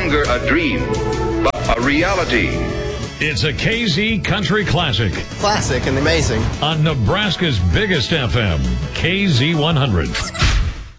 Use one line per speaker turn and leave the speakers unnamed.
longer a dream, but a reality.
It's a KZ Country Classic.
Classic and amazing.
On Nebraska's biggest FM, KZ 100.